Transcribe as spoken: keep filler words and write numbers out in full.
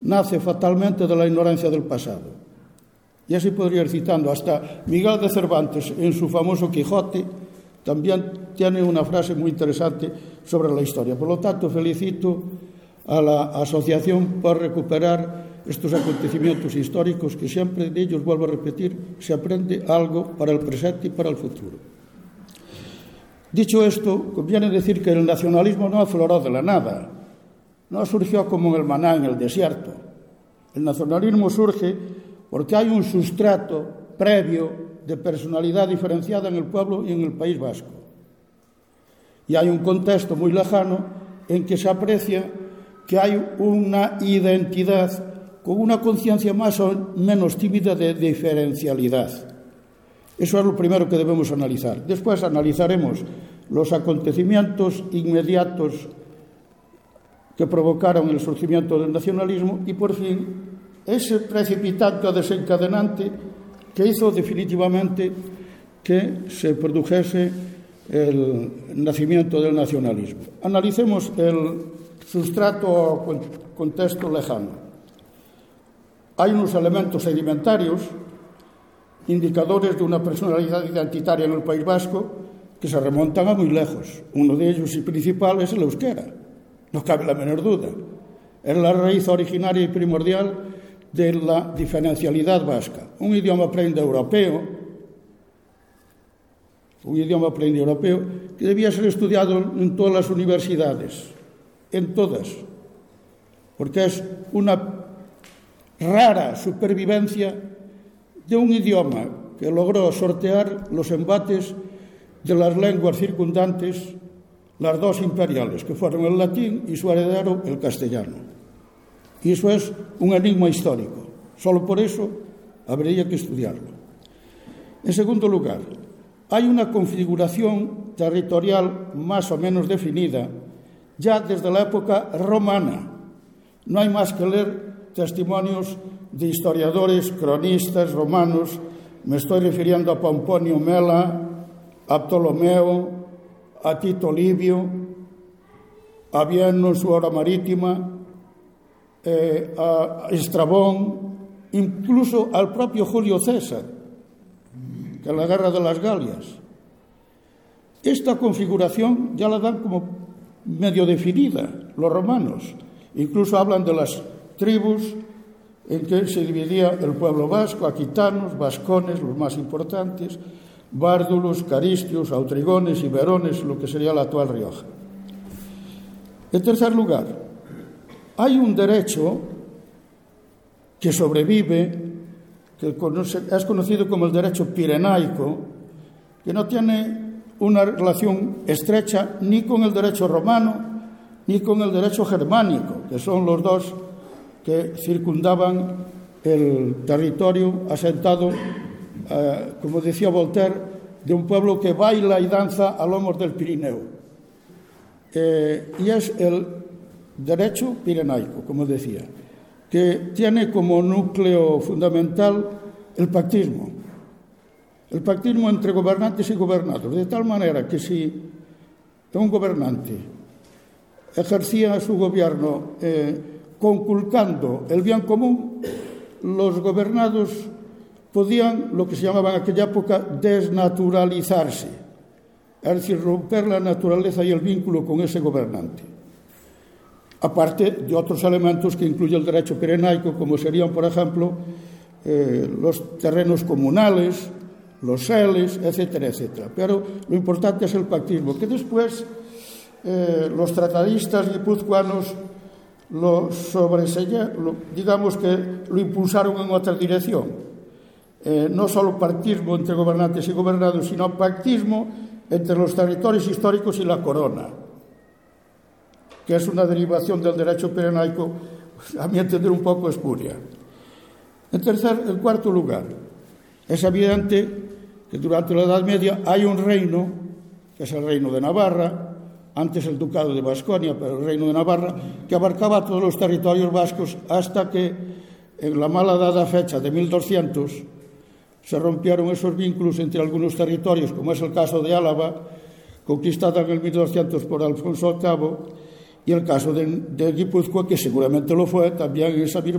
nace fatalmente de la ignorancia del pasado. Y así podría ir citando. Hasta Miguel de Cervantes, en su famoso Quijote, también tiene una frase muy interesante sobre la historia. Por lo tanto, felicito a la asociación por recuperar estos acontecimientos históricos, que siempre de ellos, vuelvo a repetir, se aprende algo para el presente y para el futuro. Dicho esto, conviene decir que el nacionalismo no afloró de la nada, no surgió como en el maná en el desierto. El nacionalismo surge porque hay un sustrato previo de personalidad diferenciada en el pueblo y en el País Vasco. Y hay un contexto muy lejano en que se aprecia que hay una identidad con una conciencia más o menos tímida de diferencialidad. Eso es lo primero que debemos analizar. Después analizaremos los acontecimientos inmediatos que provocaron el surgimiento del nacionalismo y, por fin, ese precipitante desencadenante que hizo definitivamente que se produjese el nacimiento del nacionalismo. Analicemos el sustrato o contexto lejano. Hay unos elementos sedimentarios, indicadores de una personalidad identitaria en el País Vasco, que se remontan a muy lejos. Uno de ellos y principal es el euskera, no cabe la menor duda. Es la raíz originaria y primordial de la diferencialidad vasca. Un idioma preindoeuropeo, un idioma preindoeuropeo que debía ser estudiado en todas las universidades, en todas, porque es una rara supervivencia de un idioma que logró sortear los embates de las lenguas circundantes, las dos imperiales, que fueron el latín y su heredero, el castellano. Y eso es un enigma histórico. Solo por eso habría que estudiarlo. En segundo lugar, hay una configuración territorial más o menos definida ya desde la época romana. No hay más que leer testimonios de historiadores, cronistas romanos. Me estoy refiriendo a Pomponio Mela, a Ptolomeo, a Tito Livio, a Bieno en su obra marítima, eh, a Estrabón, incluso al propio Julio César, que en la Guerra de las Galias. Esta configuración ya la dan como medio definida los romanos. Incluso hablan de las tribus en que se dividía el pueblo vasco: aquitanos, vascones, los más importantes, bárdulos, caristios, autrigones, iberones, lo que sería la actual Rioja. En tercer lugar, hay un derecho que sobrevive, que es conocido como el derecho pirenaico, que no tiene una relación estrecha ni con el derecho romano ni con el derecho germánico, que son los dos que circundaban el territorio asentado, eh, como decía Voltaire, de un pueblo que baila y danza a lomos del Pirineo. Eh, y es el derecho pirenaico, como decía, que tiene como núcleo fundamental el pactismo. El pactismo entre gobernantes y gobernados, de tal manera que si un gobernante ejercía su gobierno eh, conculcando el bien común, los gobernados podían, lo que se llamaba en aquella época, desnaturalizarse, es decir, romper la naturaleza y el vínculo con ese gobernante. Aparte de otros elementos que incluye el derecho pirenaico, como serían, por ejemplo, eh, los terrenos comunales, los seles, etcétera, etcétera. Pero lo importante es el pactismo, que después eh, los tratadistas guipuzcoanos lo sobreseyeron, digamos que lo impulsaron en otra dirección. Eh, no solo pactismo entre gobernantes y gobernados, sino pactismo entre los territorios históricos y la corona, que es una derivación del derecho pirenaico, a mi entender, un poco espuria. En tercer, en cuarto lugar, es evidente que durante la Edad Media hay un reino, que es el reino de Navarra, antes el ducado de Baskonia, pero el reino de Navarra, que abarcaba todos los territorios vascos hasta que, en la mala dada fecha de mil doscientos, se rompieron esos vínculos entre algunos territorios, como es el caso de Álava, conquistada en el mil doscientos por Alfonso octavo, y el caso de, de Guipúzcoa, que seguramente lo fue también en esa misma